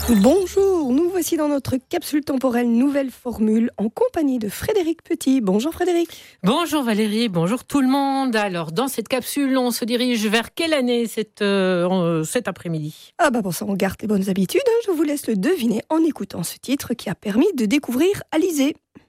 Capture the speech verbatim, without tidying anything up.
Bonjour, nous voici dans notre capsule temporelle Nouvelle Formule en compagnie de Frédéric Petit. Bonjour Frédéric. Bonjour Valérie, bonjour tout le monde. Alors dans cette capsule, on se dirige vers quelle année cette, euh, cet après-midi ? Ah bah pour ça on garde les bonnes habitudes, hein. Je vous laisse le deviner en écoutant ce titre qui a permis de découvrir Alizée.